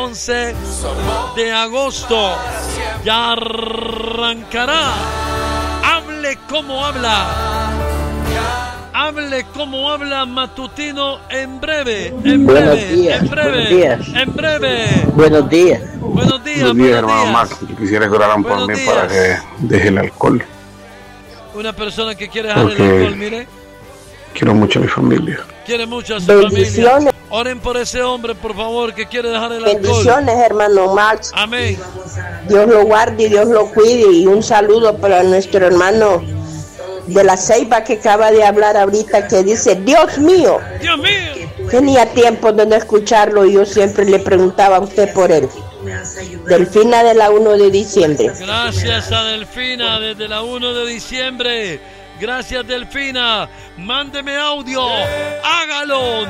11 de agosto. Ya arrancará. Hable como habla. Hable como habla matutino en breve. Buenos días. Buenos días, hermano Max. Quisiera que oraran por mí para que deje el alcohol. Una persona que quiere dejar el alcohol, mire. Quiero mucho a mi familia. Quiere mucho a su familia. Oren por ese hombre, por favor, que quiere dejar el alcohol. Bendiciones, hermano Max. Amén. Dios lo guarde y Dios lo cuide. Y un saludo para nuestro hermano de la Ceiba que acaba de hablar ahorita, que dice, Dios mío. Tenía tiempo de no escucharlo y yo siempre le preguntaba a usted por él. Delfina de la 1 de diciembre. Gracias a Delfina desde la 1 de diciembre. Gracias, Delfina. Mándeme audio. Hágalo.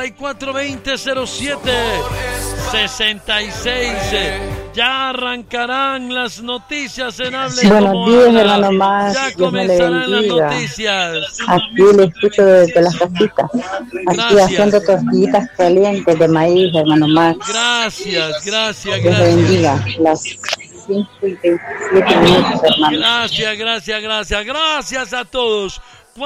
94200766. Ya arrancarán las noticias en Hable como Buenos días, habla. hermano Más. Ya Dios me le comenzarán las bendiga. noticias. Aquí le escucho desde las casitas. Aquí haciendo tortillitas calientes de maíz, hermano Más. Gracias. Dios le bendiga. Las 5:27 minutos, hermano. Gracias a todos.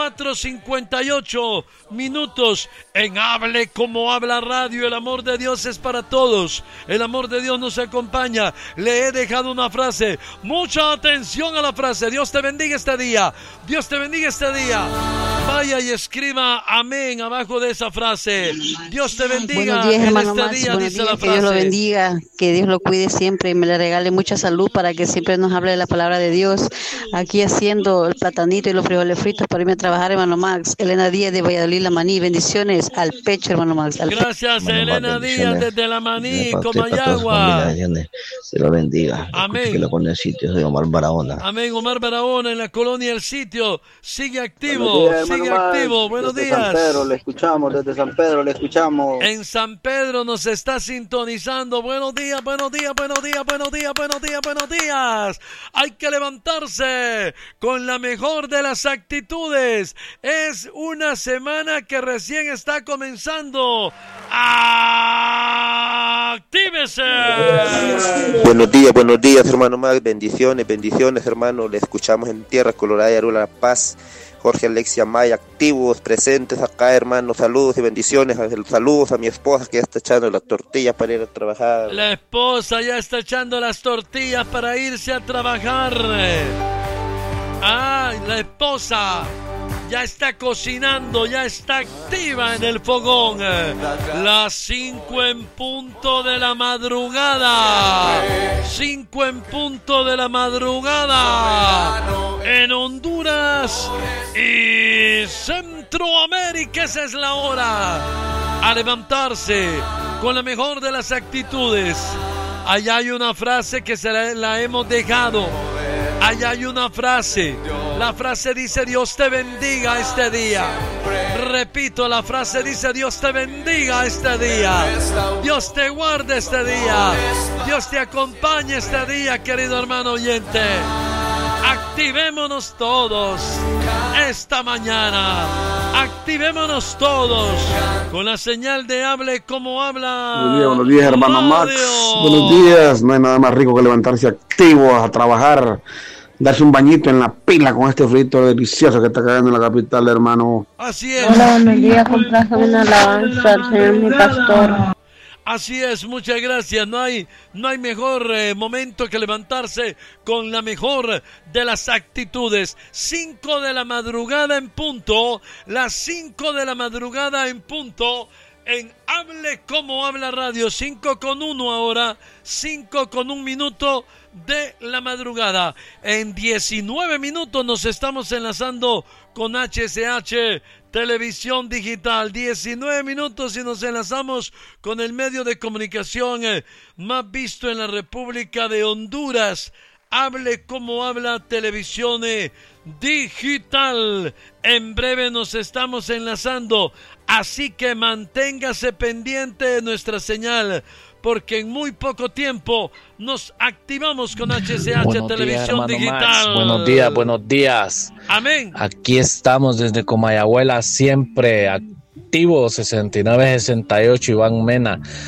4:58 minutos en Hable como habla radio. El amor de Dios es para todos. El amor de Dios nos acompaña. Le he dejado una frase. Mucha atención a la frase. Dios te bendiga este día. Dios te bendiga este día. Vaya y escriba amén abajo de esa frase. Dios te bendiga. Buenos días, hermano en este Max. día, Buenos dice días, la que Dios lo frase. bendiga, que Dios lo cuide siempre y me le regale mucha salud para que siempre nos hable de la palabra de Dios. Aquí haciendo el platanito y los frijoles fritos para irme a trabajar, hermano Max. Elena Díaz de Valladolid, La Maní. Bendiciones al pecho, hermano Max. Gracias, Elena Díaz desde La Maní, Comayagua. Se lo bendiga. Amén. Que lo pone en sitio de Omar Barahona. Amén. Omar Barahona en la colonia El Sitio. Sigue activo. Buenos días, hermano. Buenos Desde días. San Pedro le escuchamos, desde San Pedro le escuchamos. En San Pedro nos está sintonizando. Buenos días. Hay que levantarse con la mejor de las actitudes. Es una semana que recién está comenzando. ¡Actívese! Buenos días, hermano Max. Bendiciones, hermano. Le escuchamos en Tierra Colorada y Arula La Paz. Jorge Alexia Maya, activos, presentes acá, hermano. Saludos y bendiciones. Saludos a mi esposa que ya está echando las tortillas para ir a trabajar. La esposa ya está echando las tortillas para irse a trabajar. La esposa ya está cocinando, ya está activa en el fogón. Las 5 en punto de la madrugada. 5 en punto de la madrugada. En Honduras y Centroamérica, esa es la hora. A levantarse con la mejor de las actitudes. Allá hay una frase que la hemos dejado. Allá hay una frase. La frase dice: Dios te bendiga este día. Repito, la frase dice: Dios te bendiga este día. Dios te guarde este día. Dios te acompañe este día, querido hermano oyente. Activémonos todos esta mañana. Activémonos todos con la señal de Hable como habla. Buenos días, hermano Max. Buenos días. No hay nada más rico que levantarse activo a trabajar, darse un bañito en la pila con este frito delicioso que está cayendo en la capital, hermano. Así es. Hola, buenos días. Complazo una alabanza al Señor mi pastor. Así es, muchas gracias. No hay mejor momento que levantarse con la mejor de las actitudes. 5 de la madrugada en punto. Las 5 de la madrugada en punto. En Hable como habla radio. 5:01 ahora. 5:01 minuto de la madrugada. En 19 minutos nos estamos enlazando con HSH Televisión Digital. 19 minutos y nos enlazamos con el medio de comunicación más visto en la República de Honduras. Hable como habla Televisión Digital. En breve nos estamos enlazando, así que manténgase pendiente de nuestra señal, porque en muy poco tiempo nos activamos con HSH Televisión Digital. Max. Buenos días. Amén. Aquí estamos desde Comayagüela, siempre activos, 6968, Iván Mena.